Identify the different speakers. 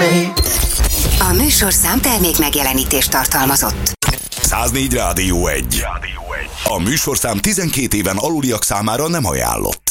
Speaker 1: me.
Speaker 2: A műsorszám termék megjelenítést tartalmazott.
Speaker 3: 104 Rádió 1. A műsorszám 12 éven aluliak számára nem ajánlott.